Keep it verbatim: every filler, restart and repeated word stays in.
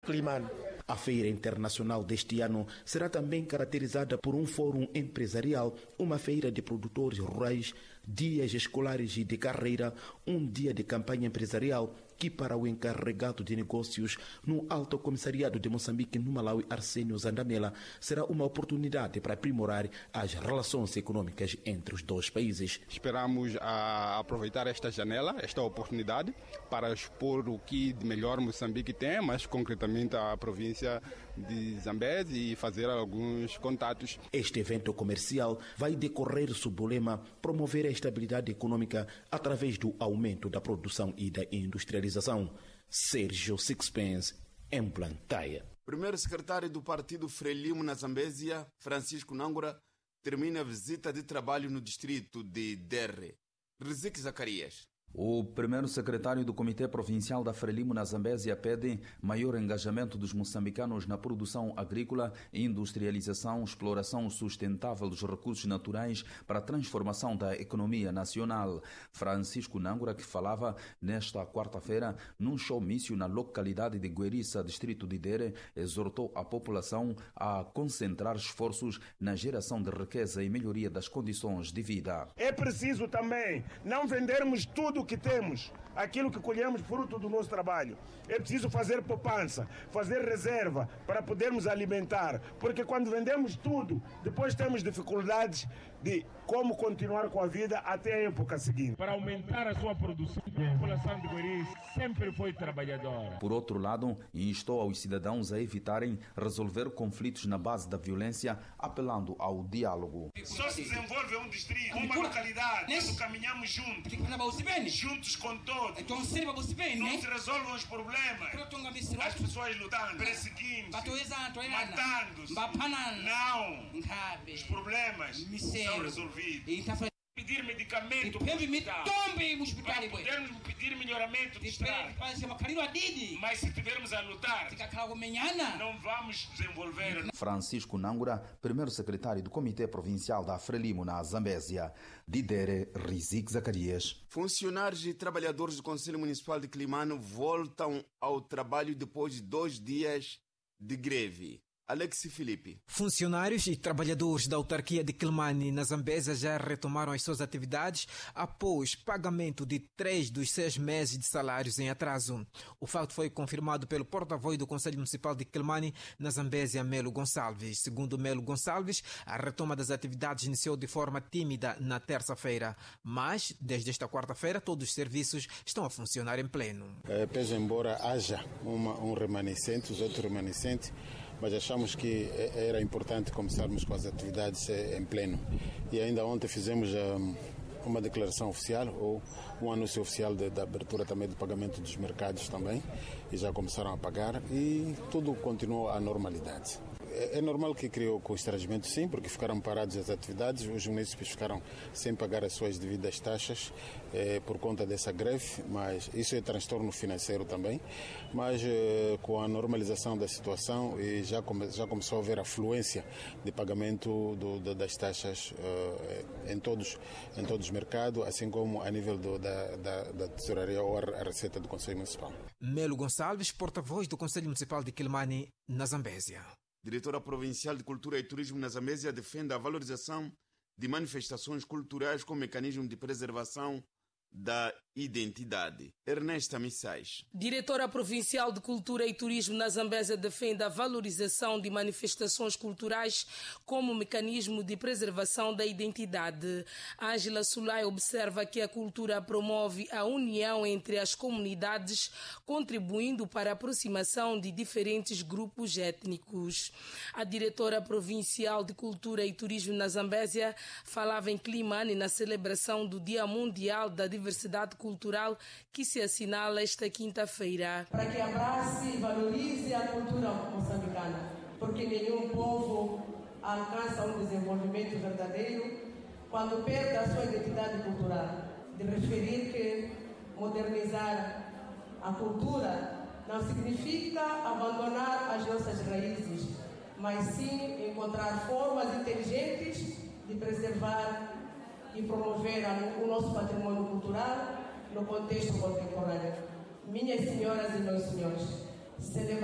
Climane. A Feira Internacional deste ano será também caracterizada por um fórum empresarial, uma feira de produtores rurais, dias escolares e de carreira, um dia de campanha empresarial que, para o encarregado de negócios no Alto Comissariado de Moçambique no Malawi, Arsénio Zandamela, será uma oportunidade para aprimorar as relações econômicas entre os dois países. Esperamos a aproveitar esta janela, esta oportunidade, para expor o que de melhor Moçambique tem, mas concretamente a província de Zambésia, e fazer alguns contatos. Este evento comercial vai decorrer sob o lema promover a estabilidade econômica através do aumento da produção e da industrialização. Sérgio Sixpence, em Blantyre. Primeiro secretário do Partido Frelimo na Zambésia, Francisco Nangura, termina a visita de trabalho no distrito de Derre. Riziki Zacarias. O primeiro secretário do Comitê Provincial da Frelimo na Zambésia pede maior engajamento dos moçambicanos na produção agrícola, industrialização, exploração sustentável dos recursos naturais para a transformação da economia nacional. Francisco Nangura, que falava nesta quarta-feira num showmício na localidade de Gueriça, distrito de Dere, exortou a população a concentrar esforços na geração de riqueza e melhoria das condições de vida. É preciso também não vendermos tudo que temos, aquilo que colhemos fruto do nosso trabalho. É preciso fazer poupança, fazer reserva para podermos alimentar, porque quando vendemos tudo, depois temos dificuldades de como continuar com a vida até a época seguinte. Para aumentar a sua produção, a população de Gueriça sempre foi trabalhadora. Por outro lado, instou aos cidadãos a evitarem resolver conflitos na base da violência, apelando ao diálogo. Só se desenvolve um distrito, uma localidade, quando caminhamos juntos, juntos com todos. Não se resolvem os problemas. As pessoas lutando, perseguindo, matando-se. Não, os problemas são resolvidos. Pedir medicamento para podermos pedir melhoramento de estrada. Mas se tivermos a lutar, não vamos desenvolver. Francisco Nangura, primeiro secretário do Comitê Provincial da Frelimo na Zambésia. Didere Riziki Zacarias. Funcionários e trabalhadores do Conselho Municipal de Climane voltam ao trabalho depois de dois dias de greve. Alexi Felipe. Funcionários e trabalhadores da autarquia de Climane, na Zambésia, já retomaram as suas atividades após pagamento de três dos seis meses de salários em atraso. O facto foi confirmado pelo porta-voz do Conselho Municipal de Climane, na Zambésia, Melo Gonçalves. Segundo Melo Gonçalves, a retoma das atividades iniciou de forma tímida na terça-feira, mas desde esta quarta-feira todos os serviços estão a funcionar em pleno. É, pese embora haja uma, um remanescente, os outros remanescentes, mas achamos que era importante começarmos com as atividades em pleno. E ainda ontem fizemos uma declaração oficial, ou um anúncio oficial da abertura também do pagamento dos mercados também, e já começaram a pagar, e tudo continuou à normalidade. É normal que criou constrangimento, sim, porque ficaram paradas as atividades, os municípios ficaram sem pagar as suas devidas taxas eh, por conta dessa greve, mas isso é transtorno financeiro também. Mas eh, com a normalização da situação, e já, come, já começou a haver afluência de pagamento do, do, das taxas eh, em, todos, em todos os mercados, assim como a nível do, da, da, da tesouraria ou a receita do Conselho Municipal. Melo Gonçalves, porta-voz do Conselho Municipal de Climane, na Zambésia. Diretora Provincial de Cultura e Turismo na Zambésia defende a valorização de manifestações culturais como mecanismo de preservação da identidade. Ernesta Missais. Diretora Provincial de Cultura e Turismo na Zambésia defende a valorização de manifestações culturais como mecanismo de preservação da identidade. Ângela Sulay observa que a cultura promove a união entre as comunidades, contribuindo para a aproximação de diferentes grupos étnicos. A diretora Provincial de Cultura e Turismo na Zambésia falava em Climane na celebração do Dia Mundial da Diversidade Cultural que se assinala esta quinta-feira. Para que abrace e valorize a cultura moçambicana, porque nenhum povo alcança um desenvolvimento verdadeiro quando perde a sua identidade cultural. De referir que modernizar a cultura não significa abandonar as nossas raízes, mas sim encontrar formas inteligentes de preservar e promover o nosso patrimônio cultural no contexto contemporâneo. Minhas senhoras e meus senhores, celebrar